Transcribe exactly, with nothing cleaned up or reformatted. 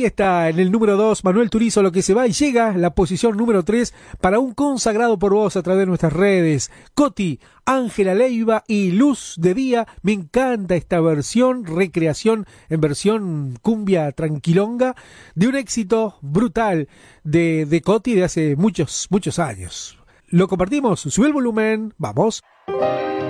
Ahí está en el número dos, Manuel Turizo, Lo que se va, y llega la posición número tres para un consagrado por vos a través de nuestras redes. Coti, Ángela Leiva y Luz de Día. Me encanta esta versión, recreación en versión cumbia tranquilonga, de un éxito brutal de, de Coti de hace muchos, muchos años. Lo compartimos, sube el volumen, vamos.